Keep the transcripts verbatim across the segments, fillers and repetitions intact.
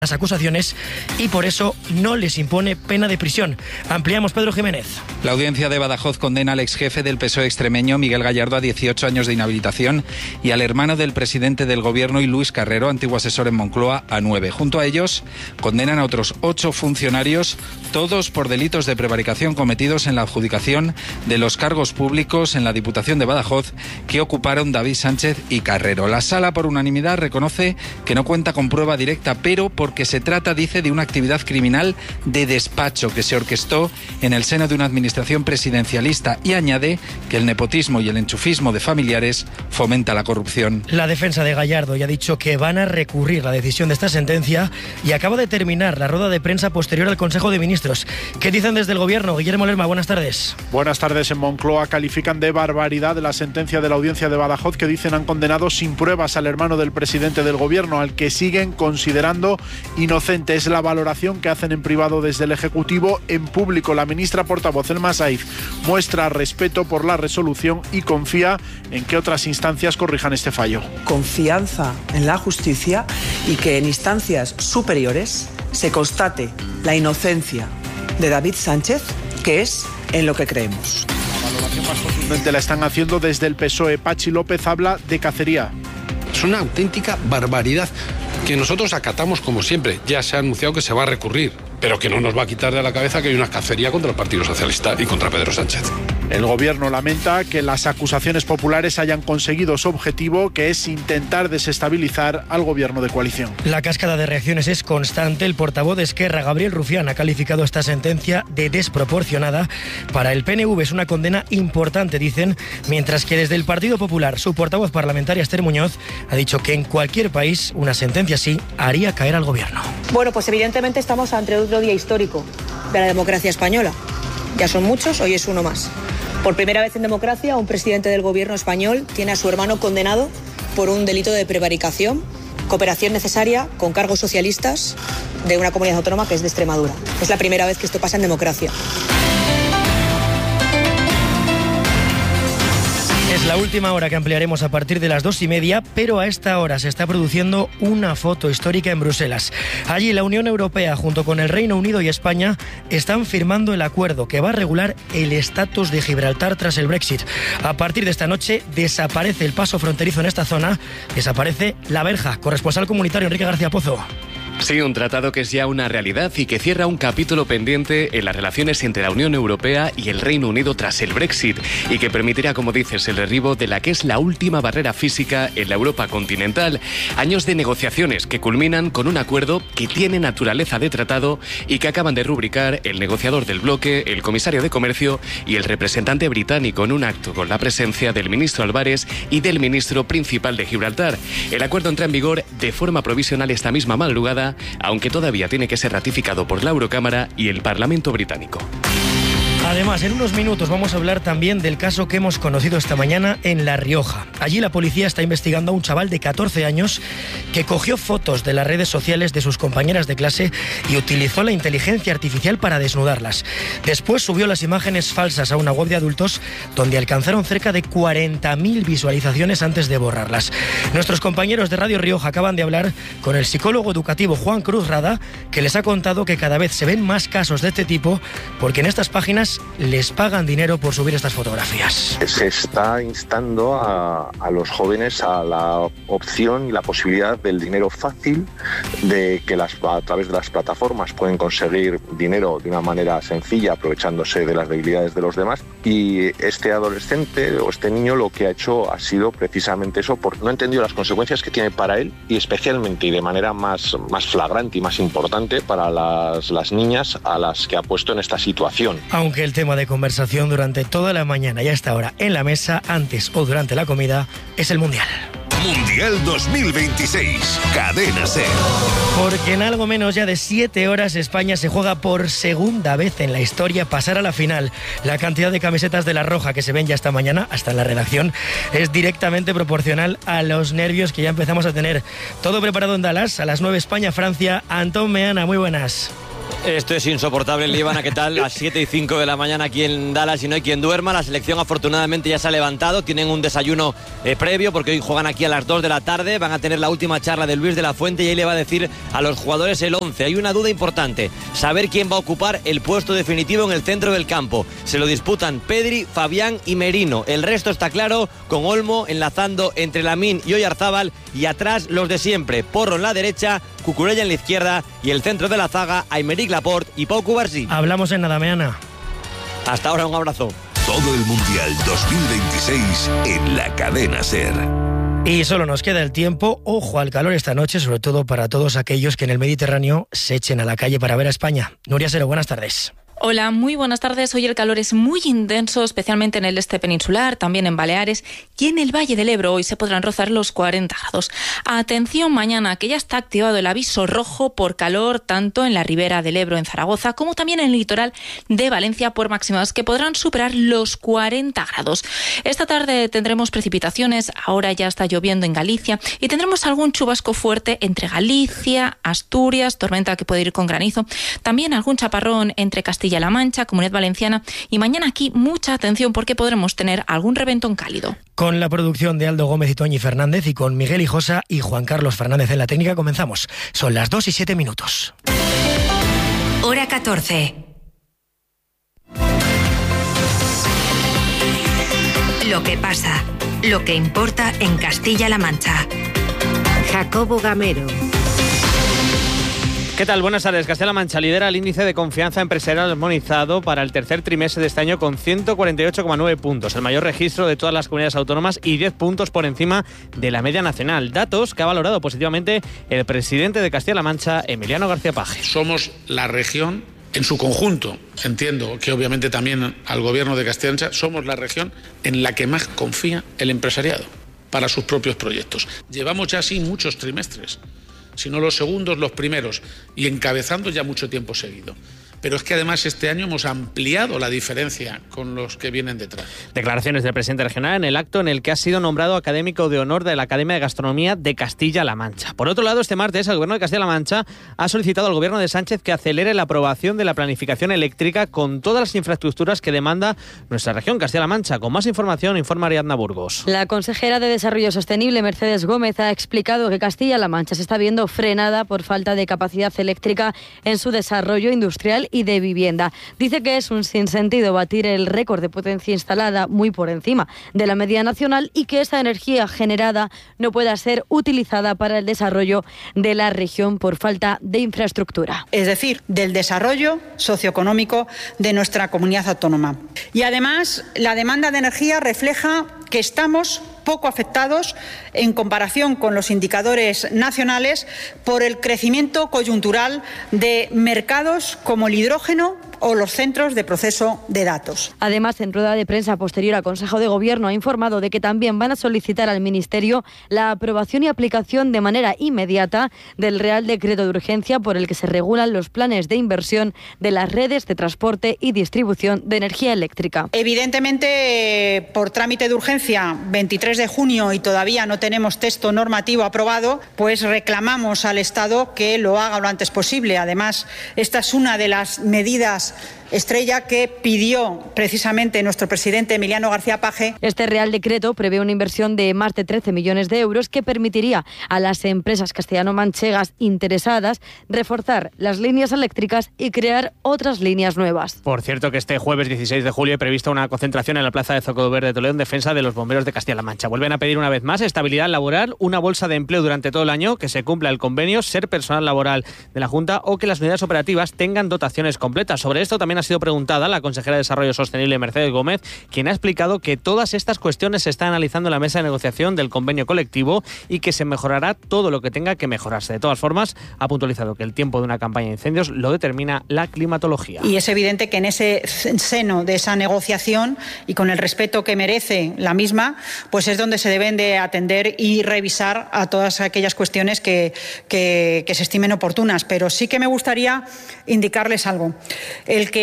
las acusaciones y por eso no les impone pena de prisión. Ampliamos, Pedro Jiménez. La audiencia de Badajoz condena al exjefe del P S O E extremeño, Miguel Gallardo, a dieciocho años de inhabilitación y al hermano del presidente del gobierno y Luis Carrero, antiguo asesor en Moncloa, a nueve. Junto a ellos condenan a otros ocho funcionarios, todos por delitos de prevaricación cometidos en la adjudicación de los cargos públicos en la Diputación de Badajoz que ocuparon David Sánchez y Carrero. La sala, por unanimidad, reconoce que no cuenta con prueba directa, pero porque se trata, dice, de una actividad criminal de despacho que se orquestó en el seno de una administración presidencialista, y añade que el nepotismo y el enchufismo de familiares fomenta la corrupción. La defensa de Gallardo ya ha dicho que van a recurrir la decisión de esta sentencia y acaba de terminar la rueda de prensa posterior al Consejo de Ministros. ¿Qué dicen desde el Gobierno? Guillermo Lerma, buenas tardes. Buenas tardes. En Moncloa califican de barbaridad la sentencia de la Audiencia de Badajoz, que dicen han condenado sin pruebas al hermano del presidente del Gobierno, al que siguen considerando inocente. Es la valoración que hacen en privado desde el Ejecutivo. En público, la ministra portavoz, Elma Saif, muestra respeto por la resolución y confía en que otras instancias corrijan este fallo. Confianza en la justicia y que en instancias superiores se constate la inocencia de David Sánchez, que es en lo que creemos. La valoración más contundente la están haciendo desde el P S O E. Pachi López habla de cacería. Es una auténtica barbaridad que nosotros acatamos como siempre. Ya se ha anunciado que se va a recurrir, pero que no nos va a quitar de la cabeza que hay una cacería contra el Partido Socialista y contra Pedro Sánchez. El Gobierno lamenta que las acusaciones populares hayan conseguido su objetivo, que es intentar desestabilizar al Gobierno de coalición. La cascada de reacciones es constante. El portavoz de Esquerra, Gabriel Rufián, ha calificado esta sentencia de desproporcionada. Para el P N V es una condena importante, dicen, mientras que desde el Partido Popular, su portavoz parlamentaria, Esther Muñoz, ha dicho que en cualquier país una sentencia así haría caer al Gobierno. Bueno, pues evidentemente estamos ante otro día histórico de la democracia española. Ya son muchos, hoy es uno más. Por primera vez en democracia, un presidente del Gobierno español tiene a su hermano condenado por un delito de prevaricación, cooperación necesaria con cargos socialistas de una comunidad autónoma que es de Extremadura. Es la primera vez que esto pasa en democracia. Es la última hora que ampliaremos a partir de las dos y media, pero a esta hora se está produciendo una foto histórica en Bruselas. Allí la Unión Europea, junto con el Reino Unido y España, están firmando el acuerdo que va a regular el estatus de Gibraltar tras el Brexit. A partir de esta noche desaparece el paso fronterizo en esta zona, desaparece la verja. Corresponsal comunitario Enrique García Pozo. Sí, un tratado que es ya una realidad y que cierra un capítulo pendiente en las relaciones entre la Unión Europea y el Reino Unido tras el Brexit, y que permitirá, como dices, el derribo de la que es la última barrera física en la Europa continental. Años de negociaciones que culminan con un acuerdo que tiene naturaleza de tratado y que acaban de rubricar el negociador del bloque, el comisario de Comercio y el representante británico, en un acto con la presencia del ministro Álvarez y del ministro principal de Gibraltar. El acuerdo entra en vigor de forma provisional esta misma madrugada, aunque todavía tiene que ser ratificado por la Eurocámara y el Parlamento británico. Además, en unos minutos vamos a hablar también del caso que hemos conocido esta mañana en La Rioja. Allí la policía está investigando a un chaval de catorce años que cogió fotos de las redes sociales de sus compañeras de clase y utilizó la inteligencia artificial para desnudarlas. Después subió las imágenes falsas a una web de adultos donde alcanzaron cerca de cuarenta mil visualizaciones antes de borrarlas. Nuestros compañeros de Radio Rioja acaban de hablar con el psicólogo educativo Juan Cruz Rada, que les ha contado que cada vez se ven más casos de este tipo porque en estas páginas les pagan dinero por subir estas fotografías. Se está instando a, a los jóvenes a la opción y la posibilidad del dinero fácil, de que las, a través de las plataformas pueden conseguir dinero de una manera sencilla, aprovechándose de las debilidades de los demás. Y este adolescente o este niño lo que ha hecho ha sido precisamente eso, porque no ha entendido las consecuencias que tiene para él, y especialmente y de manera más, más flagrante y más importante para las, las niñas a las que ha puesto en esta situación. Aunque el tema de conversación durante toda la mañana y a esta hora en la mesa, antes o durante la comida, es el Mundial. Mundial dos mil veintiséis, Cadena SER. Porque en algo menos ya de siete horas España se juega por segunda vez en la historia pasar a la final. La cantidad de camisetas de La Roja que se ven ya esta mañana, hasta en la redacción, es directamente proporcional a los nervios que ya empezamos a tener. Todo preparado en Dallas, a las nueve España-Francia. Antón Meana, muy buenas. Esto es insoportable, Líbana, ¿qué tal? A las siete y cinco de la mañana aquí en Dallas y no hay quien duerma. La selección afortunadamente ya se ha levantado, tienen un desayuno eh, previo porque hoy juegan aquí a las dos de la tarde, van a tener la última charla de Luis de la Fuente y ahí le va a decir a los jugadores el once. Hay una duda importante, saber quién va a ocupar el puesto definitivo en el centro del campo. Se lo disputan Pedri, Fabián y Merino. El resto está claro, con Olmo enlazando entre Lamine y Oyarzábal y atrás los de siempre, Porro en la derecha, Cucurella en la izquierda y el centro de la zaga, Aymeric Laporte y Pau Cubarsí. Hablamos en nada, mañana. Hasta ahora, un abrazo. Todo el Mundial dos mil veintiséis en la cadena SER. Y solo nos queda el tiempo. Ojo al calor esta noche, sobre todo para todos aquellos que en el Mediterráneo se echen a la calle para ver a España. Nuria Sero, buenas tardes. Hola, muy buenas tardes. Hoy el calor es muy intenso, especialmente en el este peninsular, también en Baleares y en el Valle del Ebro. Hoy se podrán rozar los cuarenta grados. Atención mañana, que ya está activado el aviso rojo por calor, tanto en la ribera del Ebro en Zaragoza, como también en el litoral de Valencia, por máximas que podrán superar los cuarenta grados. Esta tarde tendremos precipitaciones, ahora ya está lloviendo en Galicia, y tendremos algún chubasco fuerte entre Galicia, Asturias, tormenta que puede ir con granizo, también algún chaparrón entre Castilla La Mancha, Comunidad Valenciana, y mañana aquí mucha atención porque podremos tener algún reventón cálido. Con la producción de Aldo Gómez y Toñi Fernández y con Miguel Hijosa y Juan Carlos Fernández en la técnica comenzamos. Son las dos y siete minutos. Hora catorce. Lo que pasa, lo que importa en Castilla-La Mancha. Jacobo Gamero. ¿Qué tal? Buenas tardes. Castilla-La Mancha lidera el índice de confianza empresarial armonizado para el tercer trimestre de este año con ciento cuarenta y ocho coma nueve puntos, el mayor registro de todas las comunidades autónomas y diez puntos por encima de la media nacional. Datos que ha valorado positivamente el presidente de Castilla-La Mancha, Emiliano García Paje. Somos la región en su conjunto, entiendo que obviamente también al gobierno de Castilla-La Mancha, somos la región en la que más confía el empresariado para sus propios proyectos. Llevamos ya así muchos trimestres, sino los segundos, los primeros, y encabezando ya mucho tiempo seguido. Pero es que además este año hemos ampliado la diferencia con los que vienen detrás. Declaraciones del presidente regional en el acto en el que ha sido nombrado académico de honor de la Academia de Gastronomía de Castilla-La Mancha. Por otro lado, este martes el gobierno de Castilla-La Mancha ha solicitado al gobierno de Sánchez que acelere la aprobación de la planificación eléctrica con todas las infraestructuras que demanda nuestra región, Castilla-La Mancha. Con más información informa Ariadna Burgos. La consejera de Desarrollo Sostenible, Mercedes Gómez, ha explicado que Castilla-La Mancha se está viendo frenada por falta de capacidad eléctrica en su desarrollo industrial y de vivienda. Dice que es un sinsentido batir el récord de potencia instalada muy por encima de la media nacional y que esa energía generada no pueda ser utilizada para el desarrollo de la región por falta de infraestructura. Es decir, del desarrollo socioeconómico de nuestra comunidad autónoma. Y además, la demanda de energía refleja que estamos poco afectados en comparación con los indicadores nacionales por el crecimiento coyuntural de mercados como el hidrógeno o los centros de proceso de datos. Además, en rueda de prensa posterior al Consejo de Gobierno ha informado de que también van a solicitar al Ministerio la aprobación y aplicación de manera inmediata del Real Decreto de Urgencia por el que se regulan los planes de inversión de las redes de transporte y distribución de energía eléctrica. Evidentemente, por trámite de urgencia, veintitrés de junio y todavía no tenemos texto normativo aprobado, pues reclamamos al Estado que lo haga lo antes posible. Además, esta es una de las medidas estrella que pidió precisamente nuestro presidente Emiliano García Paje. Este Real Decreto prevé una inversión de más de trece millones de euros que permitiría a las empresas castellano-manchegas interesadas reforzar las líneas eléctricas y crear otras líneas nuevas. Por cierto que este jueves dieciséis de julio hay prevista una concentración en la plaza de Zocodover de Toledo en defensa de los bomberos de Castilla-La Mancha. Vuelven a pedir una vez más estabilidad laboral, una bolsa de empleo durante todo el año, que se cumpla el convenio, ser personal laboral de la Junta o que las unidades operativas tengan dotaciones completas. Sobre esto también ha sido preguntada la consejera de Desarrollo Sostenible, Mercedes Gómez, quien ha explicado que todas estas cuestiones se están analizando en la mesa de negociación del convenio colectivo y que se mejorará todo lo que tenga que mejorarse. De todas formas, ha puntualizado que el tiempo de una campaña de incendios lo determina la climatología. Y es evidente que en ese seno de esa negociación y con el respeto que merece la misma, pues es donde se deben de atender y revisar a todas aquellas cuestiones que, que, que se estimen oportunas. Pero sí que me gustaría indicarles algo. El que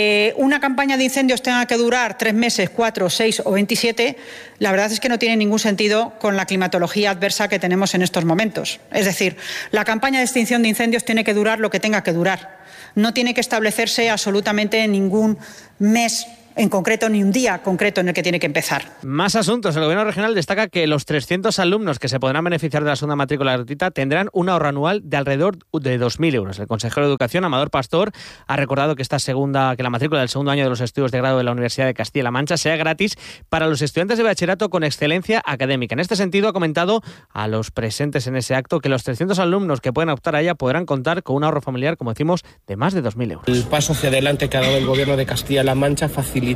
Que una campaña de incendios tenga que durar tres meses, cuatro, seis o veintisiete, la verdad es que no tiene ningún sentido con la climatología adversa que tenemos en estos momentos. Es decir, la campaña de extinción de incendios tiene que durar lo que tenga que durar. No tiene que establecerse absolutamente ningún mes en concreto ni un día concreto en el que tiene que empezar. Más asuntos. El Gobierno regional destaca que los trescientos alumnos que se podrán beneficiar de la segunda matrícula gratuita tendrán un ahorro anual de alrededor de dos mil euros. El consejero de Educación, Amador Pastor, ha recordado que esta segunda, que la matrícula del segundo año de los estudios de grado de la Universidad de Castilla-La Mancha sea gratis para los estudiantes de bachillerato con excelencia académica. En este sentido, ha comentado a los presentes en ese acto que los trescientos alumnos que pueden optar a ella podrán contar con un ahorro familiar, como decimos, de más de dos mil euros. El paso hacia adelante que ha dado el Gobierno de Castilla-La Mancha facilitando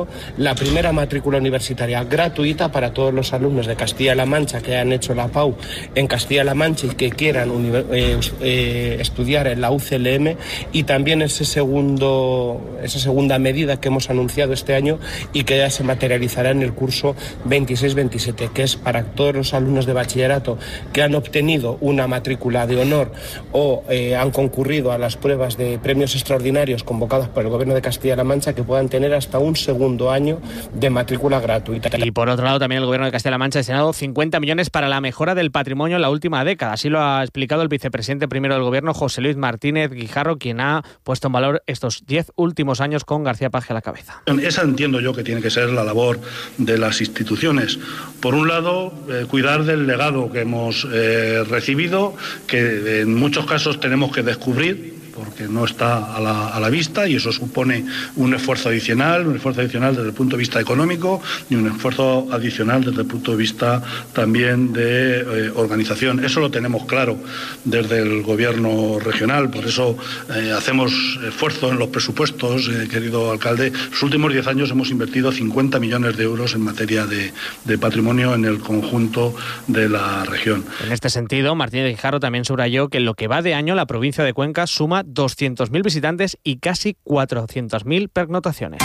la primera matrícula universitaria gratuita para todos los alumnos de Castilla-La Mancha que han hecho la P A U en Castilla-La Mancha y que quieran eh, eh, estudiar en la U C L M, y también ese segundo, esa segunda medida que hemos anunciado este año y que ya se materializará en el curso veintiséis veintisiete, que es para todos los alumnos de bachillerato que han obtenido una matrícula de honor o eh, han concurrido a las pruebas de premios extraordinarios convocados por el Gobierno de Castilla-La Mancha, que puedan tener hasta un segundo año de matrícula gratuita. Y por otro lado, también el Gobierno de Castilla-La Mancha ha destinado cincuenta millones para la mejora del patrimonio en la última década. Así lo ha explicado el vicepresidente primero del Gobierno, José Luis Martínez Guijarro, quien ha puesto en valor estos diez últimos años con García Paje a la cabeza. Esa entiendo yo que tiene que ser la labor de las instituciones. Por un lado, eh, cuidar del legado que hemos eh, recibido, que en muchos casos tenemos que descubrir, porque no está a la, a la vista, y eso supone un esfuerzo adicional, un esfuerzo adicional desde el punto de vista económico y un esfuerzo adicional desde el punto de vista también de eh, organización. Eso lo tenemos claro desde el Gobierno regional, por eso eh, hacemos esfuerzo en los presupuestos, eh, querido alcalde. Los últimos diez años hemos invertido cincuenta millones de euros en materia de, de patrimonio en el conjunto de la región. En este sentido, Martínez Guijarro también subrayó que en lo que va de año la provincia de Cuenca suma doscientos mil visitantes y casi cuatrocientas mil pernoctaciones.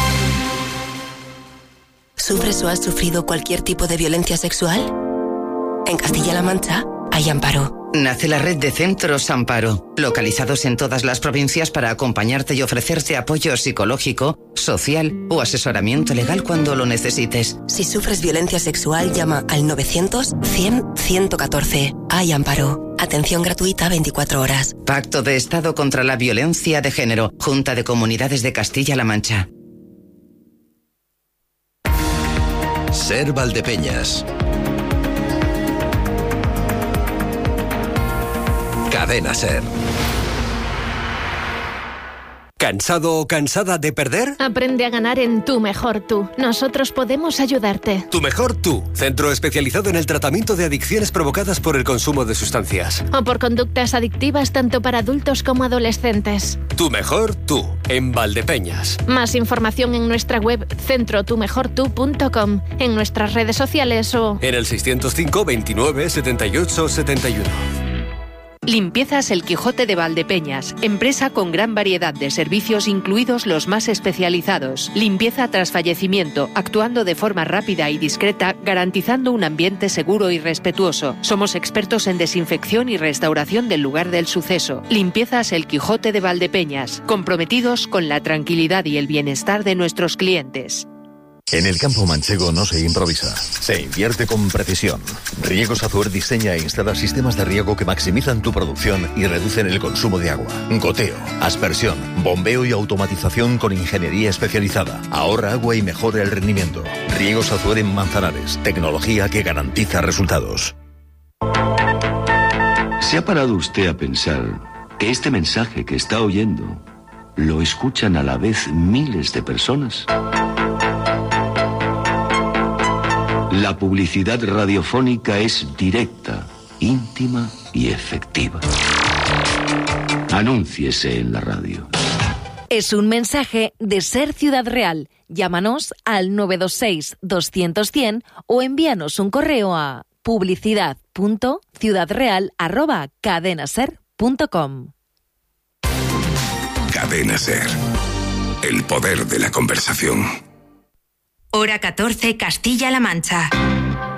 ¿Sufres o has sufrido cualquier tipo de violencia sexual? En Castilla-La Mancha hay Amparo. Nace la red de centros Amparo, localizados en todas las provincias para acompañarte y ofrecerte apoyo psicológico, social o asesoramiento legal cuando lo necesites. Si sufres violencia sexual, llama al novecientos, cien, ciento catorce. Hay Amparo. Atención gratuita veinticuatro horas. Pacto de Estado contra la Violencia de Género. Junta de Comunidades de Castilla-La Mancha. Ser Valdepeñas. Cadena Ser. ¿Cansado o cansada de perder? Aprende a ganar en Tu Mejor Tú. Nosotros podemos ayudarte. Tu Mejor Tú, centro especializado en el tratamiento de adicciones provocadas por el consumo de sustancias. O por conductas adictivas tanto para adultos como adolescentes. Tu Mejor Tú, en Valdepeñas. Más información en nuestra web centro tu mejor tú punto com, en nuestras redes sociales o en el seiscientos cinco, veintinueve, setenta y ocho, setenta y uno. Limpiezas El Quijote de Valdepeñas, empresa con gran variedad de servicios, incluidos los más especializados. Limpieza tras fallecimiento, actuando de forma rápida y discreta, garantizando un ambiente seguro y respetuoso. Somos expertos en desinfección y restauración del lugar del suceso. Limpiezas El Quijote de Valdepeñas, comprometidos con la tranquilidad y el bienestar de nuestros clientes. En el campo manchego no se improvisa, se invierte con precisión. Riegos Azuer diseña e instala sistemas de riego que maximizan tu producción y reducen el consumo de agua. Goteo, aspersión, bombeo y automatización con ingeniería especializada. Ahorra agua y mejora el rendimiento. Riegos Azuer en Manzanares, tecnología que garantiza resultados. ¿Se ha parado usted a pensar que este mensaje que está oyendo lo escuchan a la vez miles de personas? La publicidad radiofónica es directa, íntima y efectiva. Anúnciese en la radio. Es un mensaje de Ser Ciudad Real. Llámanos al nueve dos seis, doscientos, cien o envíanos un correo a publicidad punto ciudadreal arroba cadenaser punto com. Cadena Ser. El poder de la conversación. Hora catorce, Castilla-La Mancha.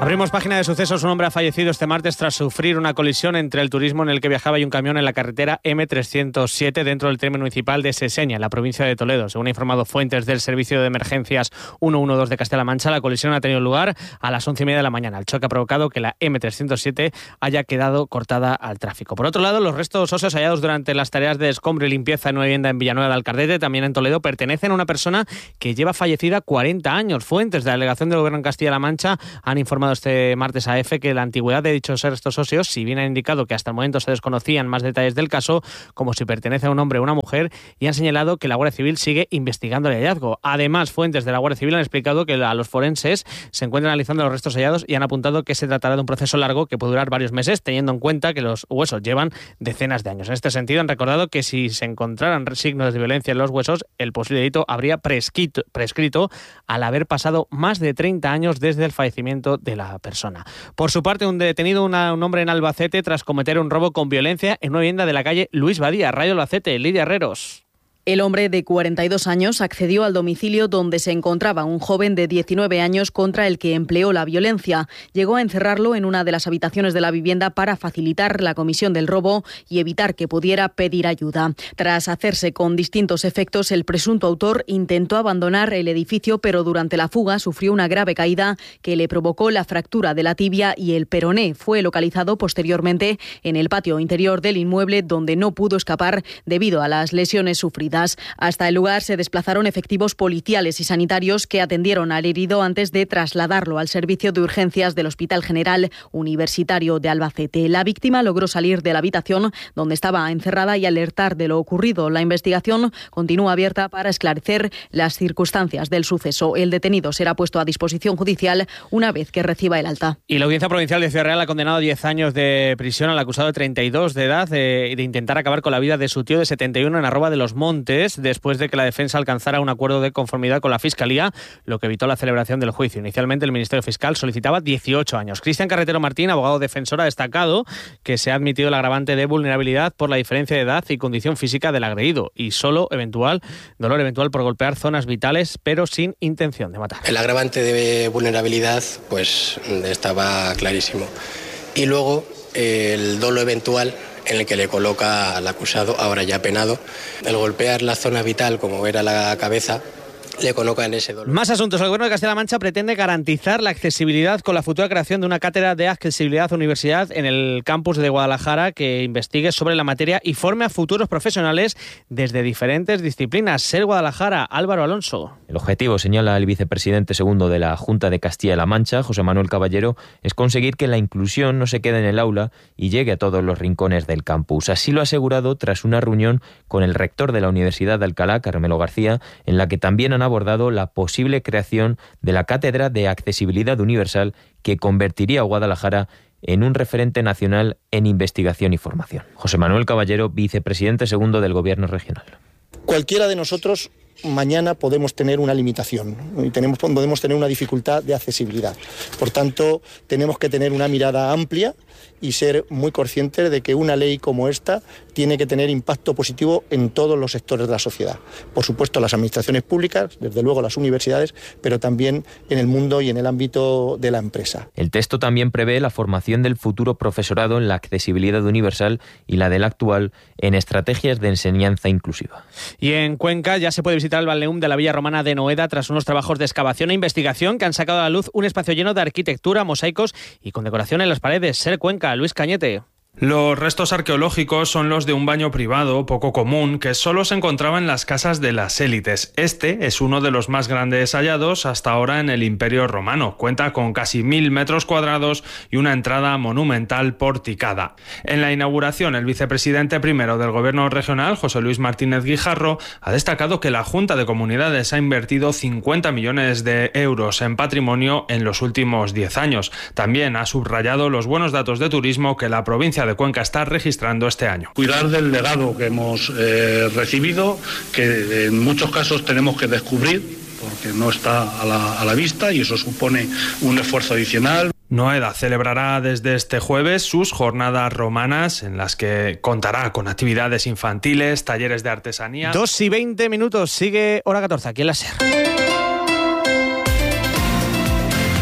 Abrimos página de sucesos. Un hombre ha fallecido este martes tras sufrir una colisión entre el turismo en el que viajaba y un camión en la carretera eme trescientos siete dentro del término municipal de Seseña, en la provincia de Toledo. Según han informado fuentes del Servicio de Emergencias ciento doce de Castilla-La Mancha, la colisión ha tenido lugar a las once y media de la mañana. El choque ha provocado que la eme trescientos siete haya quedado cortada al tráfico. Por otro lado, los restos óseos hallados durante las tareas de escombro y limpieza en una vivienda en Villanueva de Alcardete, también en Toledo, pertenecen a una persona que lleva fallecida cuarenta años. Fuentes de la delegación del Gobierno en Castilla-La Mancha han informado este martes a EFE que la antigüedad de dichos restos óseos, si bien ha indicado que hasta el momento se desconocían más detalles del caso, como si pertenece a un hombre o una mujer, y han señalado que la Guardia Civil sigue investigando el hallazgo. Además, fuentes de la Guardia Civil han explicado que a los forenses se encuentran analizando los restos hallados y han apuntado que se tratará de un proceso largo que puede durar varios meses, teniendo en cuenta que los huesos llevan decenas de años. En este sentido, han recordado que si se encontraran signos de violencia en los huesos, el posible delito habría prescrito, prescrito al haber pasado más de treinta años desde el fallecimiento de la persona. Por su parte, un detenido, una, un hombre en Albacete, tras cometer un robo con violencia en una vivienda de la calle Luis Badía, Radio Albacete. Lidia Herreros. El hombre de cuarenta y dos años accedió al domicilio donde se encontraba un joven de diecinueve años contra el que empleó la violencia. Llegó a encerrarlo en una de las habitaciones de la vivienda para facilitar la comisión del robo y evitar que pudiera pedir ayuda. Tras hacerse con distintos efectos, el presunto autor intentó abandonar el edificio, pero durante la fuga sufrió una grave caída que le provocó la fractura de la tibia y el peroné. Fue localizado posteriormente en el patio interior del inmueble, donde no pudo escapar debido a las lesiones sufridas. Hasta el lugar se desplazaron efectivos policiales y sanitarios que atendieron al herido antes de trasladarlo al servicio de urgencias del Hospital General Universitario de Albacete. La víctima logró salir de la habitación donde estaba encerrada y alertar de lo ocurrido. La investigación continúa abierta para esclarecer las circunstancias del suceso. El detenido será puesto a disposición judicial una vez que reciba el alta. Y la Audiencia Provincial de Ciudad Real ha condenado a diez años de prisión al acusado de treinta y dos de edad de, de intentar acabar con la vida de su tío de setenta y uno en Arroba de los Montes, después de que la defensa alcanzara un acuerdo de conformidad con la Fiscalía, lo que evitó la celebración del juicio. Inicialmente, el Ministerio Fiscal solicitaba dieciocho años. Cristian Carretero Martín, abogado defensor, ha destacado que se ha admitido el agravante de vulnerabilidad por la diferencia de edad y condición física del agredido y solo eventual dolor eventual por golpear zonas vitales, pero sin intención de matar. El agravante de vulnerabilidad pues estaba clarísimo. Y luego el dolo eventual, en el que le coloca al acusado, ahora ya penado, el golpear la zona vital, como era la cabeza, le coloca en ese dolor. Más asuntos. El Gobierno de Castilla-La Mancha pretende garantizar la accesibilidad con la futura creación de una cátedra de accesibilidad universidad en el campus de Guadalajara que investigue sobre la materia y forme a futuros profesionales desde diferentes disciplinas. Ser Guadalajara, Álvaro Alonso. El objetivo, señala el vicepresidente segundo de la Junta de Castilla-La Mancha, José Manuel Caballero, es conseguir que la inclusión no se quede en el aula y llegue a todos los rincones del campus. Así lo ha asegurado tras una reunión con el rector de la Universidad de Alcalá, Carmelo García, en la que también han abordado la posible creación de la Cátedra de Accesibilidad Universal que convertiría a Guadalajara en un referente nacional en investigación y formación. José Manuel Caballero, vicepresidente segundo del Gobierno regional. Cualquiera de nosotros mañana podemos tener una limitación y tenemos, podemos tener una dificultad de accesibilidad. Por tanto, tenemos que tener una mirada amplia y ser muy conscientes de que una ley como esta tiene que tener impacto positivo en todos los sectores de la sociedad. Por supuesto, las administraciones públicas, desde luego las universidades, pero también en el mundo y en el ámbito de la empresa. El texto también prevé la formación del futuro profesorado en la accesibilidad universal y la del actual en estrategias de enseñanza inclusiva. Y en Cuenca ya se puede visitar el Balneum de la Villa Romana de Noeda tras unos trabajos de excavación e investigación que han sacado a la luz un espacio lleno de arquitectura, mosaicos y con decoración en las paredes. Ser Cuenca, Luis Cañete. Los restos arqueológicos son los de un baño privado poco común que solo se encontraba en las casas de las élites. Este es uno de los más grandes hallados hasta ahora en el Imperio Romano. Cuenta con casi mil metros cuadrados y una entrada monumental porticada. En la inauguración, el vicepresidente primero del Gobierno regional, José Luis Martínez Guijarro, ha destacado que la Junta de Comunidades ha invertido cincuenta millones de euros en patrimonio en los últimos diez años. También ha subrayado los buenos datos de turismo que la provincia de Cuenca está registrando este año. Cuidar del legado que hemos eh, recibido, que en muchos casos tenemos que descubrir, porque no está a la, a la vista y eso supone un esfuerzo adicional. Noeda celebrará desde este jueves sus jornadas romanas en las que contará con actividades infantiles, talleres de artesanía. Dos y veinte minutos, sigue hora catorce aquí en la SER. Hora catorce.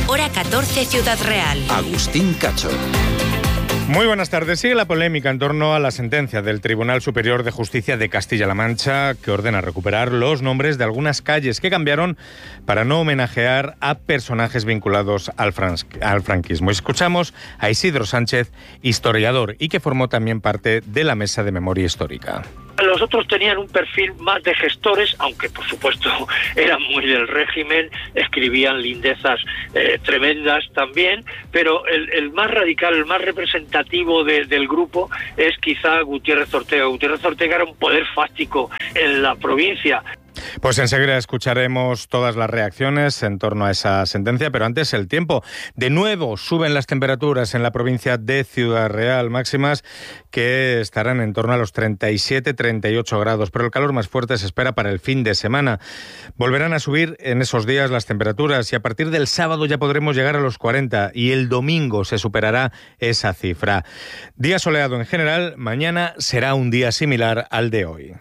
catorce Ciudad Real. Agustín Cacho. Muy buenas tardes. Sigue la polémica en torno a la sentencia del Tribunal Superior de Justicia de Castilla-La Mancha que ordena recuperar los nombres de algunas calles que cambiaron para no homenajear a personajes vinculados al, fran- al franquismo. Escuchamos a Isidro Sánchez, historiador, y que formó también parte de la Mesa de Memoria Histórica. Los otros tenían un perfil más de gestores, aunque por supuesto eran muy del régimen, escribían lindezas eh, tremendas también, pero el, el más radical, el más representativo de, del grupo es quizá Gutiérrez Ortega. Gutiérrez Ortega era un poder fáctico en la provincia. Pues enseguida escucharemos todas las reacciones en torno a esa sentencia, pero antes el tiempo. De nuevo suben las temperaturas en la provincia de Ciudad Real, máximas que estarán en torno a los treinta y siete, treinta y ocho grados, pero el calor más fuerte se espera para el fin de semana. Volverán a subir en esos días las temperaturas y a partir del sábado ya podremos llegar a los cuarenta y el domingo se superará esa cifra. Día soleado en general, mañana será un día similar al de hoy.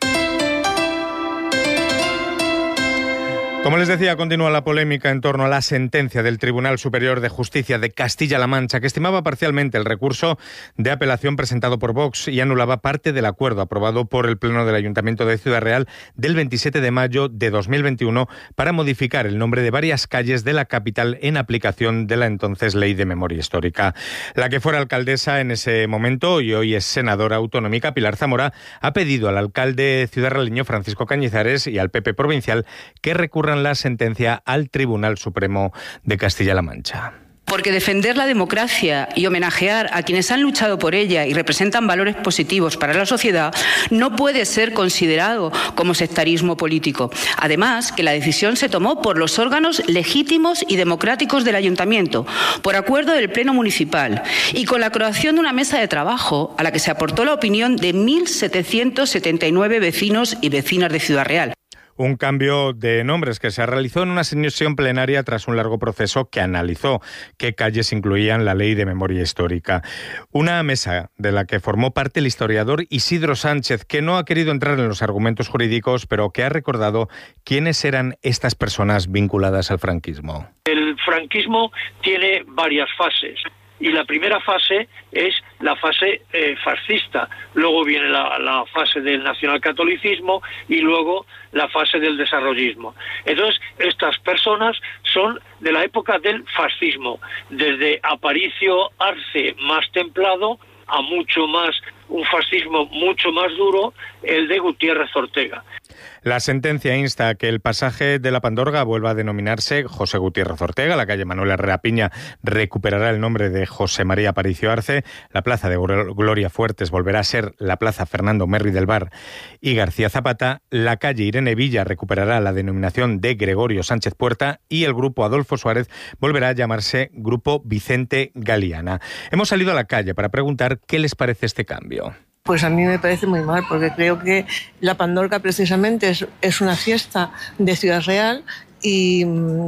Como les decía, continúa la polémica en torno a la sentencia del Tribunal Superior de Justicia de Castilla-La Mancha, que estimaba parcialmente el recurso de apelación presentado por Vox y anulaba parte del acuerdo aprobado por el Pleno del Ayuntamiento de Ciudad Real del veintisiete de mayo de dos mil veintiuno para modificar el nombre de varias calles de la capital en aplicación de la entonces Ley de Memoria Histórica. La que fuera alcaldesa en ese momento y hoy es senadora autonómica, Pilar Zamora, ha pedido al alcalde ciudadraleño Francisco Cañizares y al P P provincial que recurran la sentencia al Tribunal Supremo de Castilla-La Mancha. Porque defender la democracia y homenajear a quienes han luchado por ella y representan valores positivos para la sociedad no puede ser considerado como sectarismo político. Además, que la decisión se tomó por los órganos legítimos y democráticos del Ayuntamiento, por acuerdo del Pleno Municipal y con la creación de una mesa de trabajo a la que se aportó la opinión de mil setecientos setenta y nueve vecinos y vecinas de Ciudad Real. Un cambio de nombres que se realizó en una sesión plenaria tras un largo proceso que analizó qué calles incluían la Ley de Memoria Histórica. Una mesa de la que formó parte el historiador Isidro Sánchez, que no ha querido entrar en los argumentos jurídicos, pero que ha recordado quiénes eran estas personas vinculadas al franquismo. El franquismo tiene varias fases. Y la primera fase es la fase eh, fascista, luego viene la, la fase del nacionalcatolicismo y luego la fase del desarrollismo. Entonces, estas personas son de la época del fascismo, desde Aparicio Arce más templado a mucho más, un fascismo mucho más duro, el de Gutiérrez Ortega. La sentencia insta a que el pasaje de la Pandorga vuelva a denominarse José Gutiérrez Ortega, la calle Manuel Herrera Piña recuperará el nombre de José María Aparicio Arce, la plaza de Gloria Fuertes volverá a ser la plaza Fernando Merri del Bar y García Zapata, la calle Irene Villa recuperará la denominación de Gregorio Sánchez Puerta y el grupo Adolfo Suárez volverá a llamarse Grupo Vicente Galiana. Hemos salido a la calle para preguntar qué les parece este cambio. Pues a mí me parece muy mal, porque creo que la Pandorga precisamente es, es una fiesta de Ciudad Real y,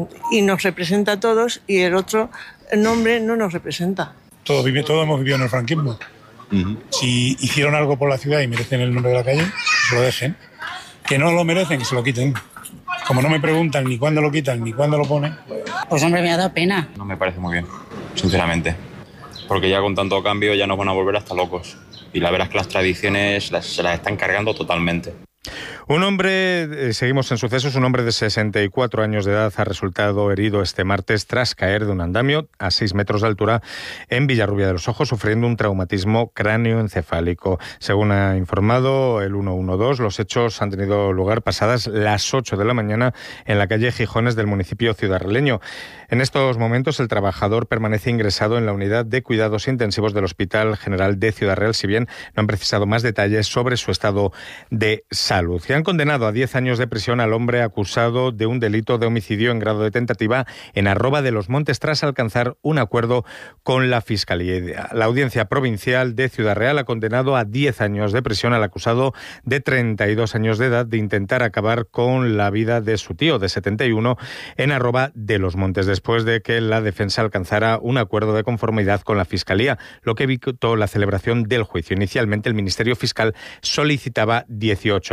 y nos representa a todos, y el otro nombre no nos representa. Todos, vive, todos hemos vivido en el franquismo. Uh-huh. Si hicieron algo por la ciudad y merecen el nombre de la calle, que se lo dejen. Que no lo merecen, que se lo quiten. Como no me preguntan ni cuándo lo quitan ni cuándo lo ponen. Pues hombre, me ha dado pena. No me parece muy bien, sinceramente. Porque ya con tanto cambio ya nos van a volver hasta locos. Y la verdad es que las tradiciones las, se las están cargando totalmente. Un hombre, eh, seguimos en sucesos, un hombre de sesenta y cuatro años de edad ha resultado herido este martes tras caer de un andamio a seis metros de altura en Villarrubia de los Ojos, sufriendo un traumatismo cráneoencefálico. Según ha informado el ciento doce, los hechos han tenido lugar pasadas las ocho de la mañana en la calle Gijones del municipio ciudadraleño. En estos momentos el trabajador permanece ingresado en la unidad de cuidados intensivos del Hospital General de Ciudad Real, si bien no han precisado más detalles sobre su estado de salud. Y han condenado a diez años de prisión al hombre acusado de un delito de homicidio en grado de tentativa en Arroba de los Montes tras alcanzar un acuerdo con la Fiscalía. La Audiencia Provincial de Ciudad Real ha condenado a diez años de prisión al acusado de treinta y dos años de edad de intentar acabar con la vida de su tío de setenta y uno en Arroba de los Montes, después de que la defensa alcanzara un acuerdo de conformidad con la Fiscalía, lo que evitó la celebración del juicio. Inicialmente el Ministerio Fiscal solicitaba dieciocho años.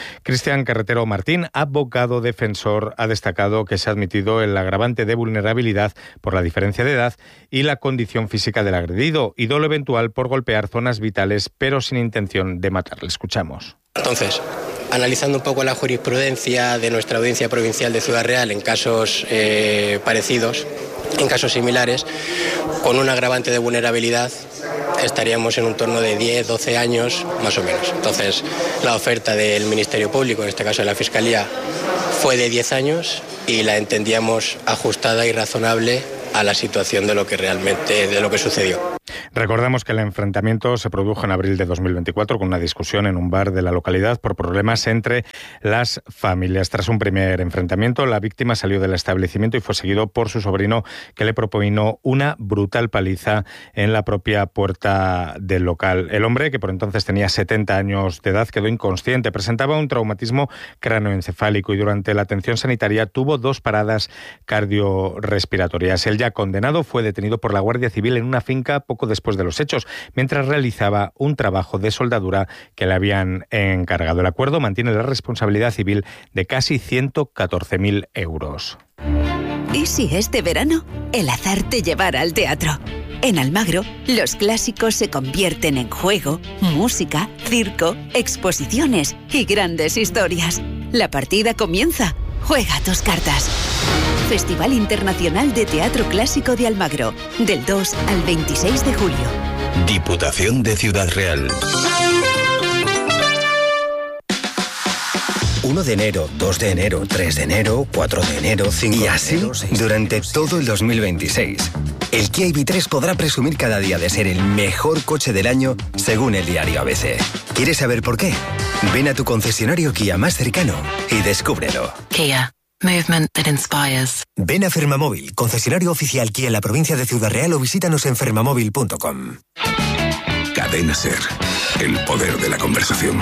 Cristian Carretero Martín, abogado defensor, ha destacado que se ha admitido el agravante de vulnerabilidad por la diferencia de edad y la condición física del agredido y dolo eventual por golpear zonas vitales pero sin intención de matar. Le escuchamos. Entonces, analizando un poco la jurisprudencia de nuestra Audiencia Provincial de Ciudad Real en casos eh, parecidos, en casos similares, con un agravante de vulnerabilidad estaríamos en un torno de diez, doce años más o menos. Entonces, la oferta del Ministerio Público, en este caso de la Fiscalía, fue de diez años y la entendíamos ajustada y razonable a la situación de lo que realmente, de lo que sucedió. Recordamos que el enfrentamiento se produjo en abril de dos mil veinticuatro con una discusión en un bar de la localidad por problemas entre las familias. Tras un primer enfrentamiento, la víctima salió del establecimiento y fue seguido por su sobrino, que le propinó una brutal paliza en la propia puerta del local. El hombre, que por entonces tenía setenta años de edad, quedó inconsciente. Presentaba un traumatismo cráneoencefálico y durante la atención sanitaria tuvo dos paradas cardiorrespiratorias. El ya condenado fue detenido por la Guardia Civil en una finca poco después de los hechos, mientras realizaba un trabajo de soldadura que le habían encargado. El acuerdo mantiene la responsabilidad civil de casi ciento catorce mil euros. ¿Y si este verano el azar te llevara al teatro? En Almagro, los clásicos se convierten en juego, música, circo, exposiciones y grandes historias. La partida comienza. Juega tus cartas. Festival Internacional de Teatro Clásico de Almagro, del dos al veintiséis de julio. Diputación de Ciudad Real. uno de enero, dos de enero, tres de enero, cuatro de enero, cinco de enero... Y así, durante todo el dos mil veintiséis. El Kia I V tres podrá presumir cada día de ser el mejor coche del año, según el diario A B C. ¿Quieres saber por qué? Ven a tu concesionario Kia más cercano y descúbrelo. Kia. Movement that inspires. Ven a Fermamóvil, concesionario oficial Kia en la provincia de Ciudad Real, o visítanos en fermamóvil punto com. Cadena SER. El poder de la conversación.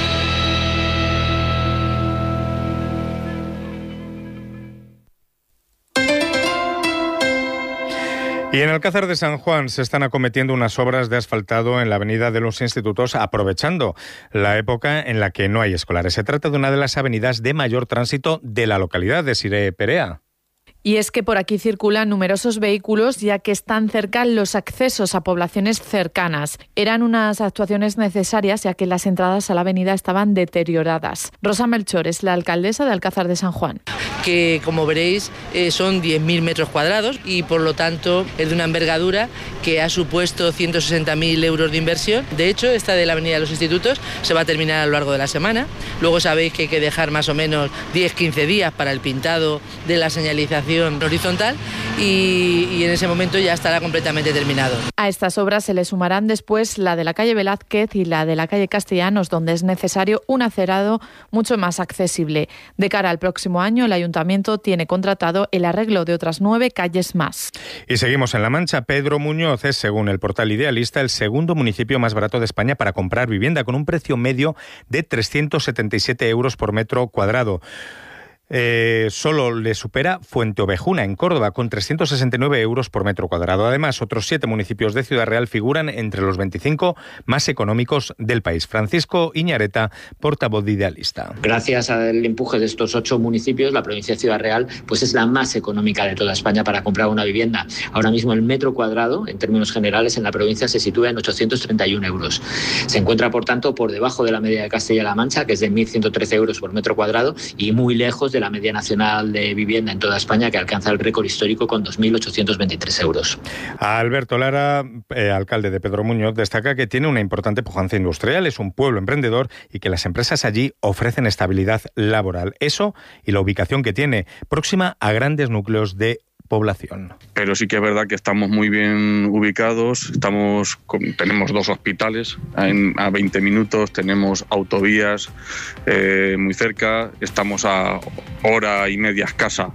Y en Alcázar de San Juan se están acometiendo unas obras de asfaltado en la avenida de los Institutos, aprovechando la época en la que no hay escolares. Se trata de una de las avenidas de mayor tránsito de la localidad, de Desiree Perea. Y es que por aquí circulan numerosos vehículos, ya que están cerca los accesos a poblaciones cercanas. Eran unas actuaciones necesarias, ya que las entradas a la avenida estaban deterioradas. Rosa Melchor es la alcaldesa de Alcázar de San Juan. Que, como veréis, eh, son diez mil metros cuadrados y, por lo tanto, es de una envergadura que ha supuesto ciento sesenta mil euros de inversión. De hecho, esta de la avenida de los Institutos se va a terminar a lo largo de la semana. Luego sabéis que hay que dejar más o menos diez a quince días para el pintado de la señalización horizontal y, y en ese momento ya estará completamente terminado. A estas obras se le sumarán después la de la calle Velázquez y la de la calle Castellanos, donde es necesario un acerado mucho más accesible. De cara al próximo año, el Ayuntamiento tiene contratado el arreglo de otras nueve calles más. Y seguimos en La Mancha. Pedro Muñoz es, según el portal Idealista, el segundo municipio más barato de España para comprar vivienda, con un precio medio de trescientos setenta y siete euros por metro cuadrado. Eh, solo le supera Fuenteovejuna, en Córdoba, con trescientos sesenta y nueve euros por metro cuadrado. Además, otros siete municipios de Ciudad Real figuran entre los veinticinco más económicos del país. Francisco Iñareta, portavoz de Idealista. Gracias al empuje de estos ocho municipios, la provincia de Ciudad Real pues es la más económica de toda España para comprar una vivienda. Ahora mismo el metro cuadrado, en términos generales, en la provincia se sitúa en ochocientos treinta y un euros. Se encuentra, por tanto, por debajo de la media de Castilla-La Mancha, que es de mil ciento trece euros por metro cuadrado, y muy lejos de de la media nacional de vivienda en toda España, que alcanza el récord histórico con dos mil ochocientos veintitrés euros. Alberto Lara, eh, alcalde de Pedro Muñoz, destaca que tiene una importante pujanza industrial, es un pueblo emprendedor y que las empresas allí ofrecen estabilidad laboral. Eso y la ubicación que tiene, próxima a grandes núcleos de población. Pero sí que es verdad que estamos muy bien ubicados, estamos con, tenemos dos hospitales en, a veinte minutos, tenemos autovías eh, muy cerca, estamos a hora y media escasa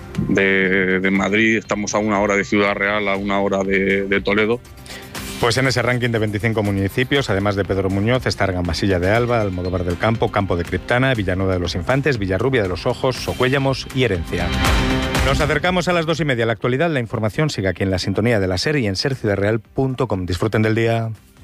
de, de Madrid, estamos a una hora de Ciudad Real, a una hora de, de Toledo. Pues en ese ranking de veinticinco municipios, además de Pedro Muñoz, está Argamasilla de Alba, Almodóvar del Campo, Campo de Criptana, Villanueva de los Infantes, Villarrubia de los Ojos, Socuéllamos y Herencia. Nos acercamos a las dos y media. La actualidad, la información sigue aquí en la sintonía de la SER y en ser ciudad real punto com. Disfruten del día.